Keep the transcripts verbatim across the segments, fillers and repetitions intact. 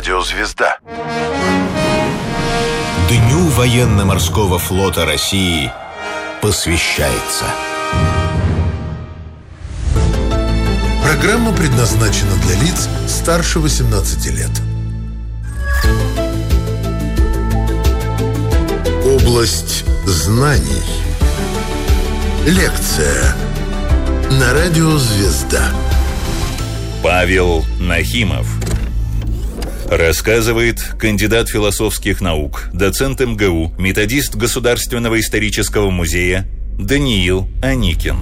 Радио «Звезда». Дню военно-морского флота России посвящается. Программа предназначена для лиц старше восемнадцати лет. Область знаний. Лекция на радио «Звезда». Павел Нахимов рассказывает кандидат философских наук, доцент эм гэ у, методист Государственного исторического музея Даниил Аникин.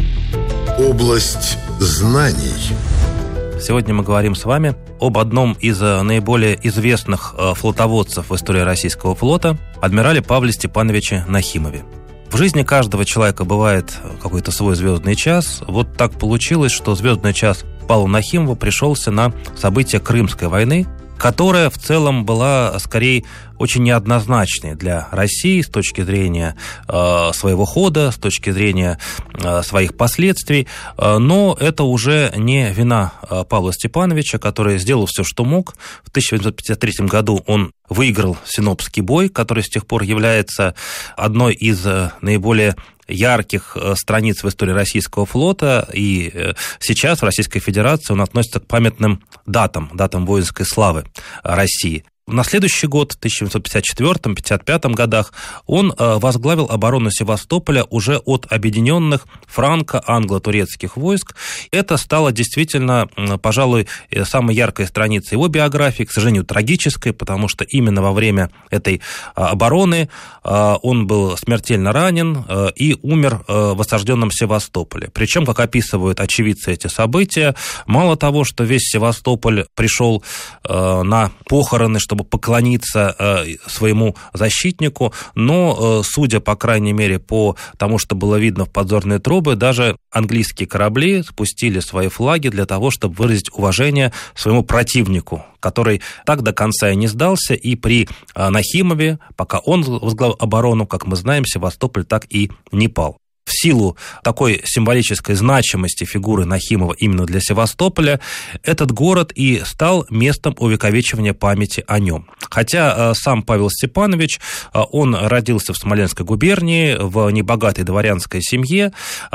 Область знаний. Сегодня мы говорим с вами об одном из наиболее известных флотоводцев в истории российского флота, адмирале Павле Степановиче Нахимове. В жизни каждого человека бывает какой-то свой звездный час. Вот так получилось, что звездный час Павла Нахимова пришелся на события Крымской войны, которая в целом была, скорее, очень неоднозначной для России с точки зрения э, своего хода, с точки зрения э, своих последствий. Э, но это уже не вина э, Павла Степановича, который сделал все, что мог. В тысяча восемьсот пятьдесят третьем году он выиграл Синопский бой, который с тех пор является одной из э, наиболее ярких страниц в истории российского флота, и сейчас в Российской Федерации он относится к памятным датам, датам воинской славы России. На следующий год, в тысяча восемьсот пятьдесят четвёртом — пятьдесят пятом годах, он возглавил оборону Севастополя уже от объединенных франко-англо-турецких войск. Это стало действительно, пожалуй, самой яркой страницей его биографии, к сожалению, трагической, потому что именно во время этой обороны он был смертельно ранен и умер в осажденном Севастополе. Причем, как описывают очевидцы эти события, мало того, что весь Севастополь пришел на похороны, чтобы поклониться э, своему защитнику, но, э, судя, по крайней мере, по тому, что было видно в подзорные трубы, даже английские корабли спустили свои флаги для того, чтобы выразить уважение своему противнику, который так до конца и не сдался, и при э, Нахимове, пока он возглавил оборону, как мы знаем, Севастополь так и не пал. В силу такой символической значимости фигуры Нахимова именно для Севастополя, этот город и стал местом увековечивания памяти о нем. Хотя сам Павел Степанович, он родился в Смоленской губернии, в небогатой дворянской семье,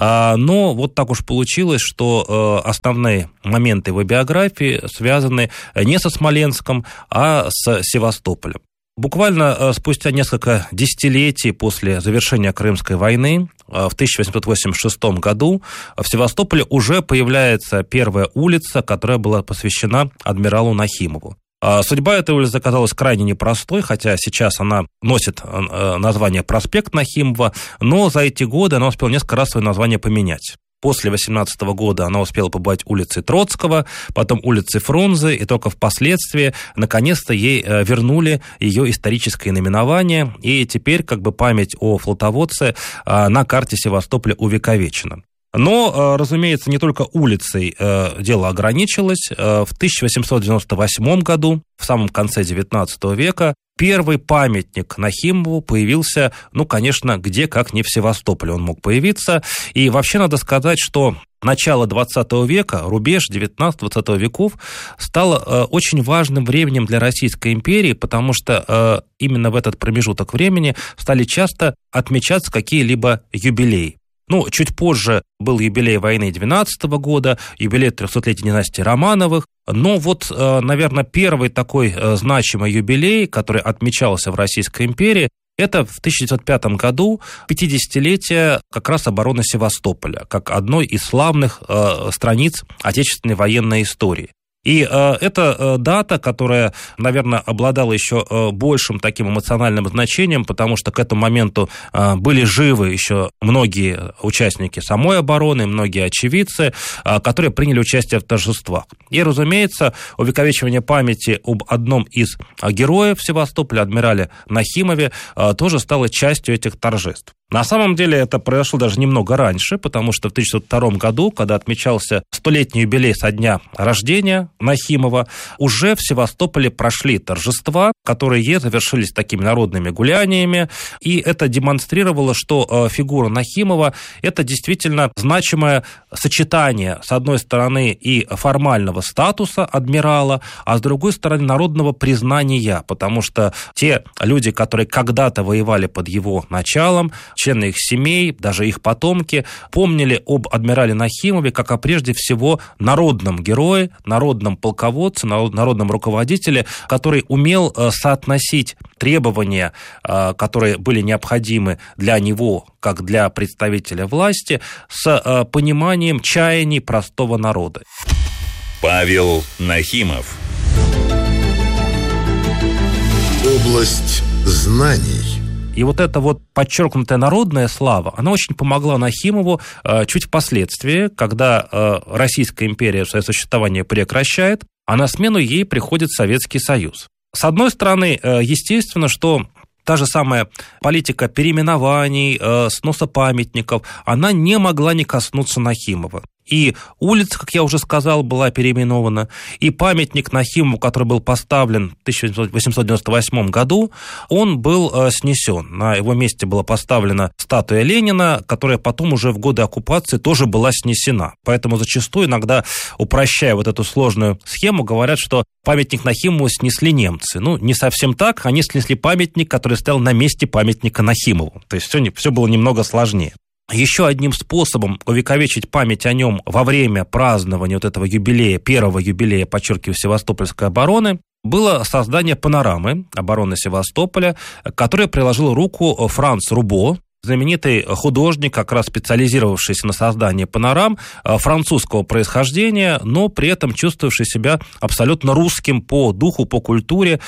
но вот так уж получилось, что основные моменты его биографии связаны не со Смоленском, а с Севастополем. Буквально спустя несколько десятилетий после завершения Крымской войны, в тысяча восемьсот восемьдесят шестом году, в Севастополе уже появляется первая улица, которая была посвящена адмиралу Нахимову. Судьба этой улицы оказалась крайне непростой, хотя сейчас она носит название проспект Нахимова, но за эти годы она успела несколько раз свое название поменять. После восемнадцатого года она успела побывать улицей Троцкого, потом улицей Фрунзе, и только впоследствии, наконец-то, ей вернули ее историческое наименование, и теперь как бы память о флотоводце на карте Севастополя увековечена. Но, разумеется, не только улицей дело ограничилось. В тысяча восемьсот девяносто восьмом году, в самом конце девятнадцатого века, первый памятник Нахимову появился, ну, конечно, где, как не в Севастополе он мог появиться. И вообще надо сказать, что начало двадцатого века, рубеж девятнадцатого-двадцатого веков, стало э, очень важным временем для Российской империи, потому что э, именно в этот промежуток времени стали часто отмечаться какие-либо юбилеи. Ну, чуть позже был юбилей войны двенадцатого года, юбилей трехсотлетия династии Романовых. Но вот, наверное, первый такой значимый юбилей, который отмечался в Российской империи, это в тысяча девятьсот пятом году пятидесятилетие как раз обороны Севастополя, как одной из славных э, страниц отечественной военной истории. И э, это э, дата, которая, наверное, обладала еще э, большим таким эмоциональным значением, потому что к этому моменту э, были живы еще многие участники самой обороны, многие очевидцы, э, которые приняли участие в торжествах. И, разумеется, увековечивание памяти об одном из э, героев Севастополя, адмирале Нахимове, э, тоже стало частью этих торжеств. На самом деле это произошло даже немного раньше, потому что в тысяча девятьсот втором году, когда отмечался столетний юбилей со дня рождения Нахимова, уже в Севастополе прошли торжества, которые завершились такими народными гуляниями, и это демонстрировало, что фигура Нахимова – это действительно значимое сочетание, с одной стороны, и формального статуса адмирала, а с другой стороны, народного признания, потому что те люди, которые когда-то воевали под его началом, члены их семей, даже их потомки, помнили об адмирале Нахимове как о прежде всего народном герое, народном полководце, народном руководителе, который умел соотносить требования, которые были необходимы для него, как для представителя власти, с пониманием чаяний простого народа. Павел Нахимов. Область знаний. И вот эта вот подчеркнутая народная слава, она очень помогла Нахимову э, чуть впоследствии, когда э, Российская империя свое существование прекращает, а на смену ей приходит Советский Союз. С одной стороны, э, естественно, что та же самая политика переименований, э, сноса памятников, она не могла не коснуться Нахимова. И улица, как я уже сказал, была переименована, и памятник Нахимову, который был поставлен в тысяча восемьсот девяносто восьмом году, он был э, снесен. На его месте была поставлена статуя Ленина, которая потом уже в годы оккупации тоже была снесена. Поэтому зачастую, иногда упрощая вот эту сложную схему, говорят, что памятник Нахимову снесли немцы. Ну, не совсем так, они снесли памятник, который стоял на месте памятника Нахимову. То есть все, не, все было немного сложнее. Еще одним способом увековечить память о нем во время празднования вот этого юбилея, первого юбилея, подчеркиваю, Севастопольской обороны, было создание панорамы обороны Севастополя, которой приложил руку Франц Рубо, знаменитый художник, как раз специализировавшийся на создании панорам, французского происхождения, но при этом чувствовавший себя абсолютно русским по духу, по культуре.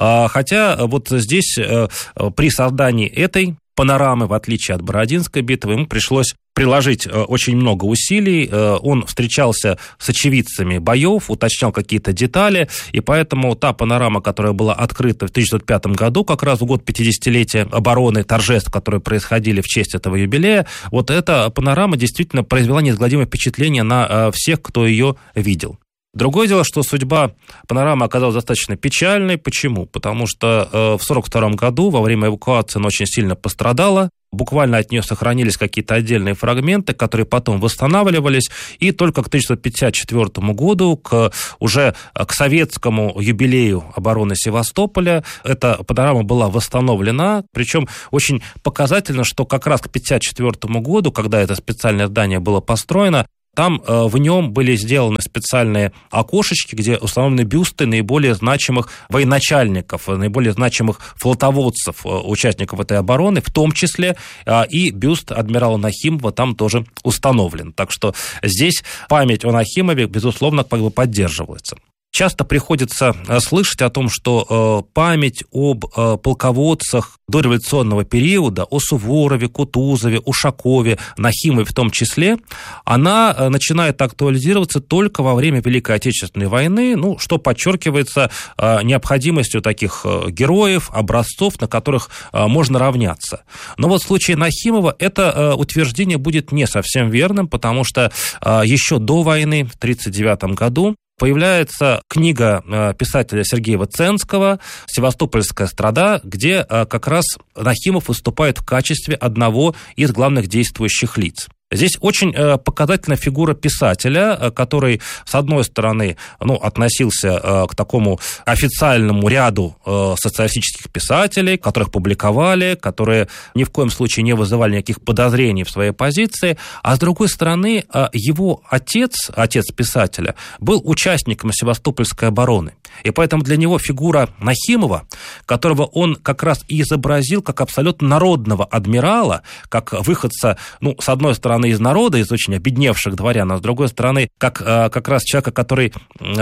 Хотя вот здесь при создании этой панорамы, в отличие от Бородинской битвы, ему пришлось приложить очень много усилий. Он встречался с очевидцами боев, уточнял какие-то детали, и поэтому та панорама, которая была открыта в тысяча девятьсот пятом году, как раз в год пятидесятилетия обороны, торжеств, которые происходили в честь этого юбилея, вот эта панорама действительно произвела неизгладимое впечатление на всех, кто ее видел. Другое дело, что судьба панорамы оказалась достаточно печальной. Почему? Потому что э, в сорок втором году во время эвакуации она очень сильно пострадала. Буквально от нее сохранились какие-то отдельные фрагменты, которые потом восстанавливались. И только к тысяча девятьсот пятьдесят четвёртому году, к, уже к советскому юбилею обороны Севастополя, эта панорама была восстановлена. Причем очень показательно, что как раз к пятьдесят четвёртому году, когда это специальное здание было построено, там э, в нем были сделаны специальные окошечки, где установлены бюсты наиболее значимых военачальников, наиболее значимых флотоводцев, э, участников этой обороны, в том числе э, и бюст адмирала Нахимова там тоже установлен. Так что здесь память о Нахимове, безусловно, как бы поддерживается. Часто приходится слышать о том, что память об полководцах дореволюционного периода, о Суворове, Кутузове, Ушакове, Нахимове в том числе, она начинает актуализироваться только во время Великой Отечественной войны, ну, что подчеркивается необходимостью таких героев, образцов, на которых можно равняться. Но вот в случае Нахимова это утверждение будет не совсем верным, потому что еще до войны, в тысяча девятьсот тридцать девятом году, появляется книга писателя Сергея Воценского «Севастопольская страда», где как раз Нахимов выступает в качестве одного из главных действующих лиц. Здесь очень показательна фигура писателя, который, с одной стороны, ну, относился к такому официальному ряду социалистических писателей, которых публиковали, которые ни в коем случае не вызывали никаких подозрений в своей позиции, а с другой стороны, его отец, отец писателя, был участником Севастопольской обороны. И поэтому для него фигура Нахимова, которого он как раз и изобразил как абсолютно народного адмирала, как выходца, ну, с одной стороны, из народа, из очень обедневших дворян, а с другой стороны, как, как раз человека, который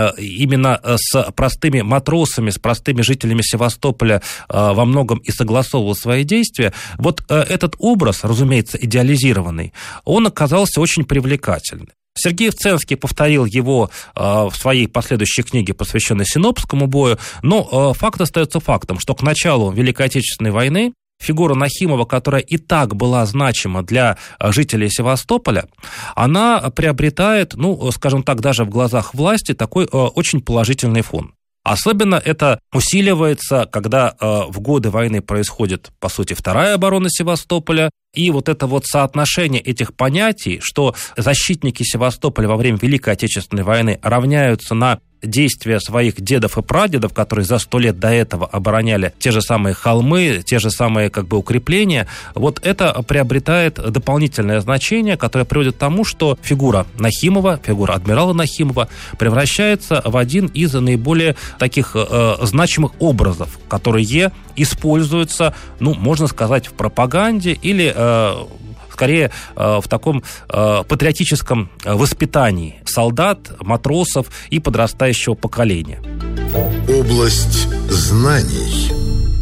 именно с простыми матросами, с простыми жителями Севастополя во многом и согласовывал свои действия, вот этот образ, разумеется, идеализированный, он оказался очень привлекательным. Сергей Воценский повторил его э, в своей последующей книге, посвященной Синопскому бою, но э, факт остается фактом, что к началу Великой Отечественной войны фигура Нахимова, которая и так была значима для жителей Севастополя, она приобретает, ну, скажем так, даже в глазах власти такой очень положительный фон. Особенно это усиливается, когда э, в годы войны происходит, по сути, вторая оборона Севастополя, и вот это вот соотношение этих понятий, что защитники Севастополя во время Великой Отечественной войны равняются на действия своих дедов и прадедов, которые за сто лет до этого обороняли те же самые холмы, те же самые как бы укрепления, вот это приобретает дополнительное значение, которое приводит к тому, что фигура Нахимова, фигура адмирала Нахимова превращается в один из наиболее таких э, значимых образов, которые используются, ну, можно сказать, в пропаганде или э, скорее в таком патриотическом воспитании солдат, матросов и подрастающего поколения. Область знаний.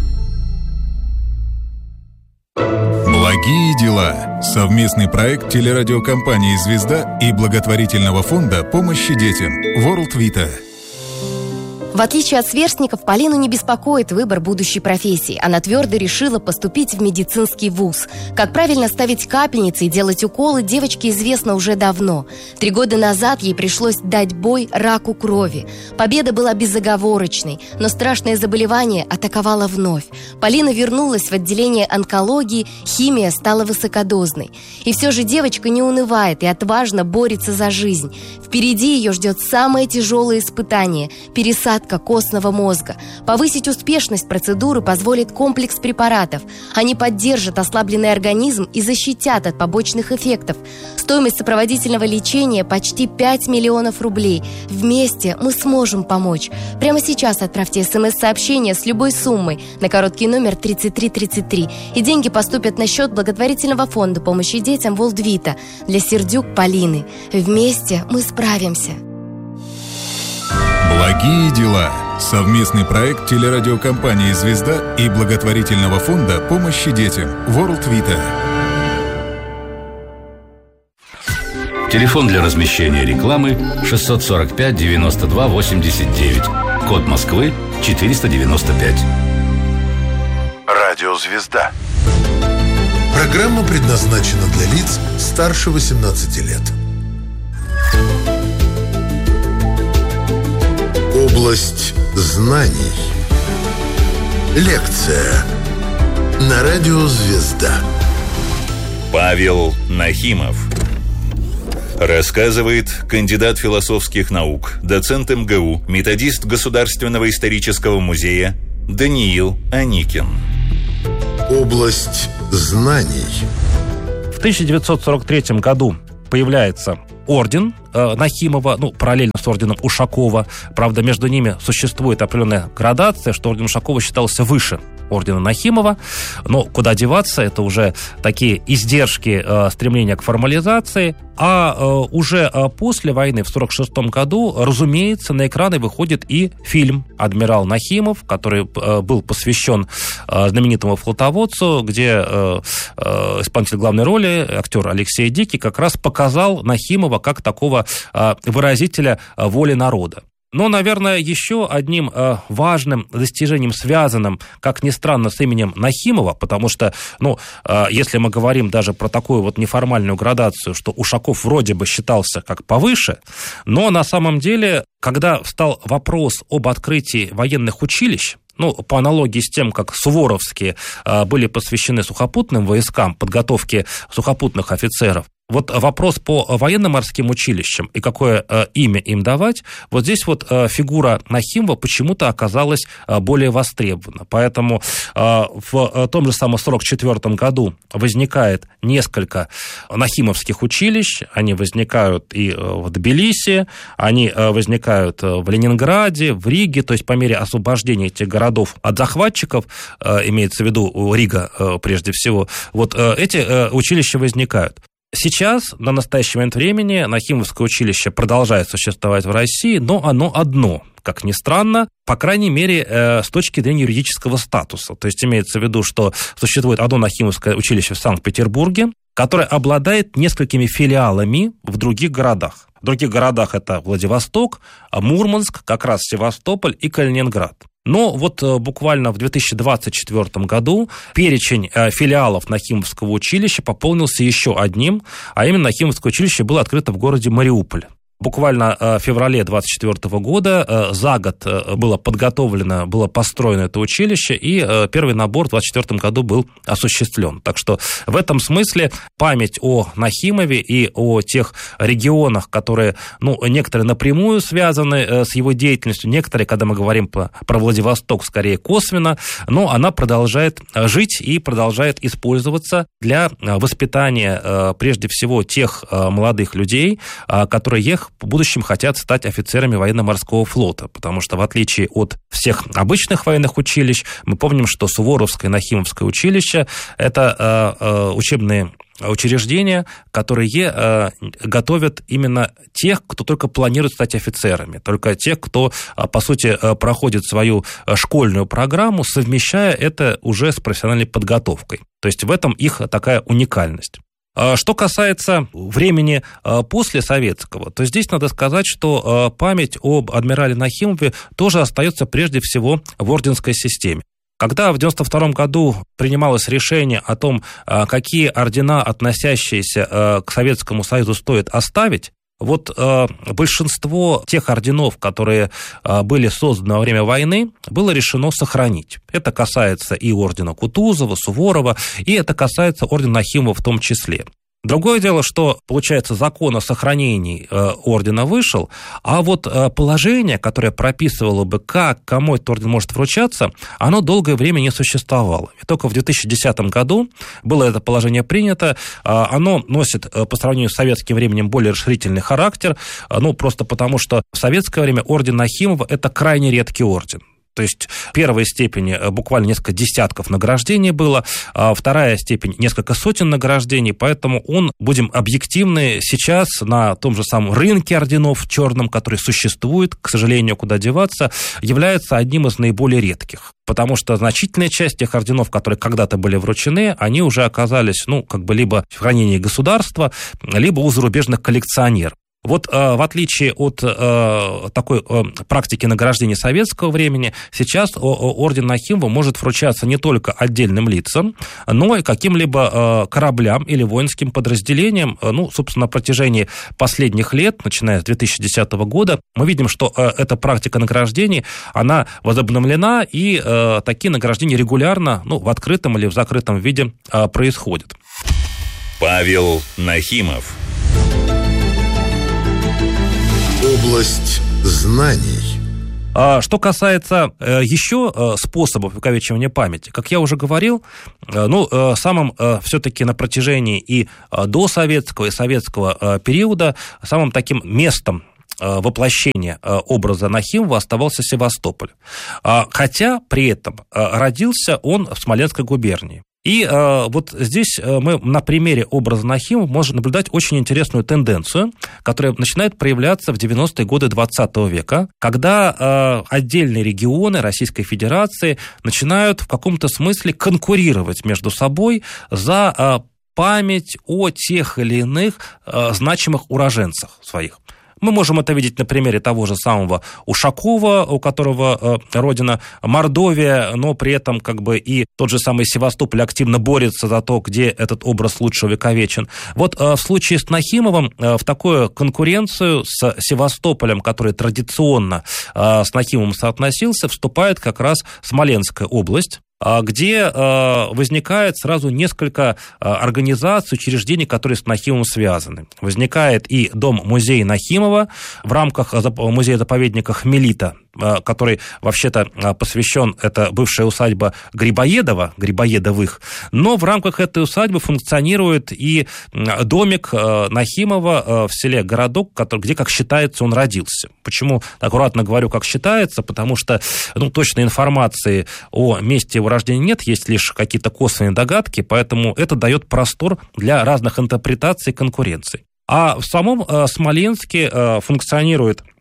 Благие дела. Совместный проект телерадиокомпании «Звезда» и благотворительного фонда помощи детям World Vita. В отличие от сверстников, Полину не беспокоит выбор будущей профессии. Она твердо решила поступить в медицинский вуз. Как правильно ставить капельницы и делать уколы, девочке известно уже давно. Три года назад ей пришлось дать бой раку крови. Победа была безоговорочной, но страшное заболевание атаковало вновь. Полина вернулась в отделение онкологии, химия стала высокодозной. И все же девочка не унывает и отважно борется за жизнь. Впереди ее ждет самое тяжелое испытание – пересадка костного мозга. Повысить успешность процедуры позволит комплекс препаратов. Они поддержат ослабленный организм и защитят от побочных эффектов. Стоимость сопроводительного лечения почти пять миллионов рублей. Вместе мы сможем помочь. Прямо сейчас отправьте смс-сообщение с любой суммой на короткий номер тридцать три тридцать три, и деньги поступят на счет благотворительного фонда помощи детям World Vita для Сердюк Полины. Вместе мы справимся. Благие дела. Совместный проект телерадиокомпании «Звезда» и благотворительного фонда помощи детям World Vita. Телефон для размещения рекламы шестьсот сорок пять девяносто два восемьдесят девять. Код Москвы четыреста девяносто пять. Радио «Звезда». Программа предназначена для лиц старше восемнадцати лет. Область знаний. Лекция на радио «Звезда». Павел Нахимов. Рассказывает кандидат философских наук, доцент эм гэ у, методист Государственного исторического музея Даниил Аникин. Область знаний. В тысяча девятьсот сорок третьем году появляется орден э, Нахимова, ну, параллельно с орденом Ушакова. Правда, между ними существует определенная градация, что орден Ушакова считался выше ордена Нахимова. Но куда деваться, это уже такие издержки э, стремления к формализации. А э, уже э, после войны, в сорок шестом году, разумеется, на экраны выходит и фильм «Адмирал Нахимов», который э, был посвящен э, знаменитому флотоводцу, где э, э, исполнитель главной роли, актер Алексей Дикий, как раз показал Нахимова как такого э, выразителя э, воли народа. Но, наверное, еще одним э, важным достижением, связанным, как ни странно, с именем Нахимова, потому что, ну, э, если мы говорим даже про такую вот неформальную градацию, что Ушаков вроде бы считался как повыше, но на самом деле, когда встал вопрос об открытии военных училищ, ну, по аналогии с тем, как суворовские э, были посвящены сухопутным войскам, подготовке сухопутных офицеров, вот вопрос по военно-морским училищам и какое э, имя им давать, вот здесь вот э, фигура Нахимова почему-то оказалась э, более востребована. Поэтому э, в э, том же самом сорок четвёртом году возникает несколько нахимовских училищ. Они возникают и э, в Тбилиси, они э, возникают в Ленинграде, в Риге. То есть по мере освобождения этих городов от захватчиков, э, имеется в виду Рига э, прежде всего, вот э, эти э, училища возникают. Сейчас, на настоящий момент времени, Нахимовское училище продолжает существовать в России, но оно одно, как ни странно, по крайней мере, э, с точки зрения юридического статуса. То есть имеется в виду, что существует одно Нахимовское училище в Санкт-Петербурге, которое обладает несколькими филиалами в других городах. В других городах это Владивосток, Мурманск, как раз Севастополь и Калининград. Но вот буквально в две тысячи двадцать четвёртом году перечень филиалов Нахимовского училища пополнился еще одним, а именно Нахимовское училище было открыто в городе Мариуполь. Буквально в феврале двадцать четвёртого года за год было подготовлено, было построено это училище, и первый набор в двадцать четвёртом году был осуществлен. Так что в этом смысле память о Нахимове и о тех регионах, которые, ну, некоторые напрямую связаны с его деятельностью, некоторые, когда мы говорим про Владивосток, скорее косвенно, но она продолжает жить и продолжает использоваться для воспитания, прежде всего, тех молодых людей, которые в будущем хотят стать офицерами военно-морского флота, потому что в отличие от всех обычных военных училищ, мы помним, что Суворовское и Нахимовское училище – это э, э, учебные учреждения, которые э, готовят именно тех, кто только планирует стать офицерами, только тех, кто, по сути, проходит свою школьную программу, совмещая это уже с профессиональной подготовкой. То есть в этом их такая уникальность. Что касается времени после советского, то здесь надо сказать, что память об адмирале Нахимове тоже остается прежде всего в орденской системе. Когда в девяносто втором году принималось решение о том, какие ордена, относящиеся к Советскому Союзу, стоит оставить, вот э, большинство тех орденов, которые э, были созданы во время войны, было решено сохранить. Это касается и ордена Кутузова, Суворова, и это касается ордена Нахимова в том числе. Другое дело, что, получается, закон о сохранении э, ордена вышел, а вот э, положение, которое прописывало бы, как, кому этот орден может вручаться, оно долгое время не существовало. И только в две тысячи десятом году было это положение принято. Э, оно носит, э, по сравнению с советским временем, более расширительный характер, э, ну, просто потому, что в советское время орден Нахимова – это крайне редкий орден. То есть первой степени буквально несколько десятков награждений было, а вторая степень несколько сотен награждений, поэтому он, будем объективны, сейчас на том же самом рынке орденов черном, который существует, к сожалению, куда деваться, является одним из наиболее редких. Потому что значительная часть тех орденов, которые когда-то были вручены, они уже оказались, ну, как бы либо в хранении государства, либо у зарубежных коллекционеров. Вот э, в отличие от э, такой э, практики награждения советского времени, сейчас о, о, орден Нахимова может вручаться не только отдельным лицам, но и каким-либо э, кораблям или воинским подразделениям. Ну, собственно, на протяжении последних лет, начиная с две тысячи десятого года, мы видим, что э, эта практика награждений, она возобновлена, и э, такие награждения регулярно, ну, в открытом или в закрытом виде э, происходят. Павел Нахимов. Область знаний. Что касается еще способов увековечивания памяти, как я уже говорил, ну, самым все-таки на протяжении и досоветского, и советского периода самым таким местом воплощения образа Нахимова оставался Севастополь. Хотя при этом родился он в Смоленской губернии. И э, вот здесь мы на примере образа Нахимова можем наблюдать очень интересную тенденцию, которая начинает проявляться в девяностые годы двадцатого века, когда э, отдельные регионы Российской Федерации начинают в каком-то смысле конкурировать между собой за э, память о тех или иных э, значимых уроженцах своих. Мы можем это видеть на примере того же самого Ушакова, у которого э, родина Мордовия, но при этом как бы и тот же самый Севастополь активно борется за то, где этот образ лучше увековечен. Вот э, в случае с Нахимовым э, в такую конкуренцию с Севастополем, который традиционно э, с Нахимовым соотносился, вступает как раз Смоленская область, где возникает сразу несколько организаций, учреждений, которые с Нахимовым связаны. Возникает и дом-музей Нахимова в рамках музея-заповедника Хмелита, который вообще-то посвящен, это бывшая усадьба Грибоедова, Грибоедовых, но в рамках этой усадьбы функционирует и домик Нахимова в селе Городок, где, как считается, он родился. Почему аккуратно говорю, как считается? Потому что, ну, точной информации о месте его рождения нет, есть лишь какие-то косвенные догадки, поэтому это дает простор для разных интерпретаций и конкуренций. А в самом Смоленске функционирует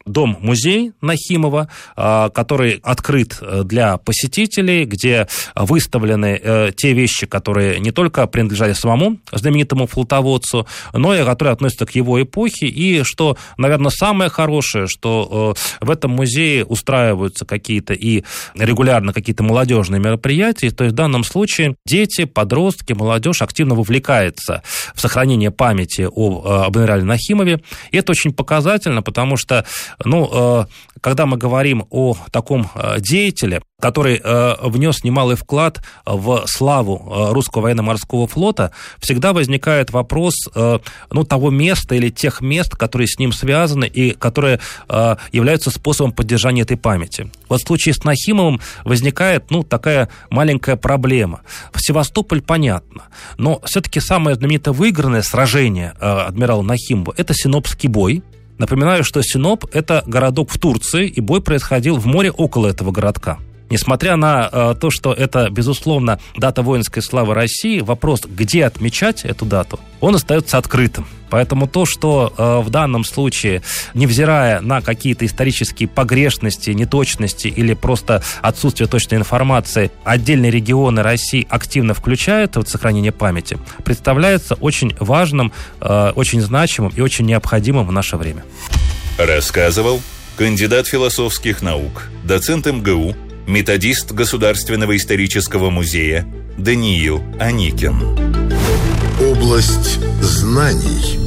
дом-музей Нахимова, который открыт для посетителей, где выставлены те вещи, которые не только принадлежали самому знаменитому флотоводцу, но и которые относятся к его эпохе. И что, наверное, самое хорошее, что в этом музее устраиваются какие-то и регулярно какие-то молодежные мероприятия. То есть в данном случае дети, подростки, молодежь активно вовлекается в сохранение памяти об, об адмирале Нахимове. И это очень показательно, потому что, ну, когда мы говорим о таком деятеле, который внес немалый вклад в славу русского военно-морского флота, всегда возникает вопрос, ну, того места или тех мест, которые с ним связаны и которые являются способом поддержания этой памяти. Вот в случае с Нахимовым возникает, ну, такая маленькая проблема. Севастополь понятно, но все-таки самое знаменитое выигранное сражение адмирала Нахимова – это Синопский бой. Напоминаю, что Синоп – это городок в Турции, и бой происходил в море около этого городка. Несмотря на э, то, что это, безусловно, дата воинской славы России, вопрос, где отмечать эту дату, он остается открытым. Поэтому то, что э, в данном случае, невзирая на какие-то исторические погрешности, неточности или просто отсутствие точной информации, отдельные регионы России активно включают в сохранение памяти, представляется очень важным, э, очень значимым и очень необходимым в наше время. Рассказывал кандидат философских наук, доцент эм гэ у, методист Государственного исторического музея Даниил Аникин. Область знаний.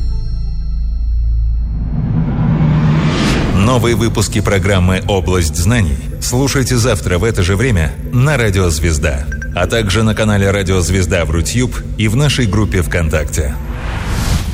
Новые выпуски программы «Область знаний» слушайте завтра в это же время на Радио Звезда, а также на канале Радио Звезда в Рутьюб и в нашей группе ВКонтакте.